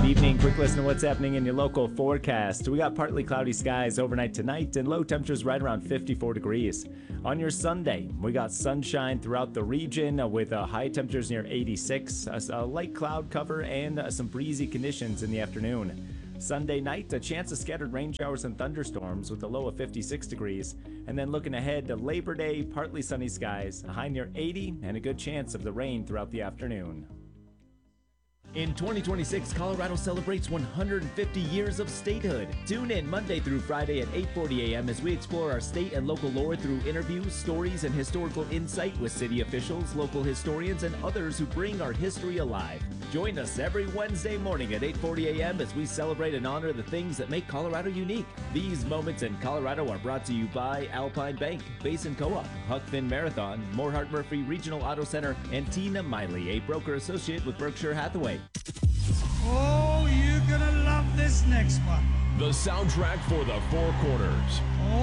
Evening. Quick listen to what's happening in your local forecast. We got partly cloudy skies overnight tonight and low temperatures right around 54 degrees. On your Sunday, we got sunshine throughout the region with high temperatures near 86, a light cloud cover, and some breezy conditions in the afternoon. Sunday night, a chance of scattered rain showers and thunderstorms with a low of 56 degrees. And then looking ahead to Labor Day, partly sunny skies, a high near 80, and a good chance of the rain throughout the afternoon. In 2026, Colorado celebrates 150 years of statehood. Tune in Monday through Friday at 8:40 a.m. as we explore our state and local lore through interviews, stories, and historical insight with city officials, local historians, and others who bring our history alive. Join us every Wednesday morning at 8:40 a.m. as we celebrate and honor the things that make Colorado unique. These moments in Colorado are brought to you by Alpine Bank, Basin Co-op, Huck Finn Marathon, Morehart Murphy Regional Auto Center, and Tina Miley, a broker associate with Berkshire Hathaway. Oh, you're gonna love this next one. The soundtrack for the Four Corners.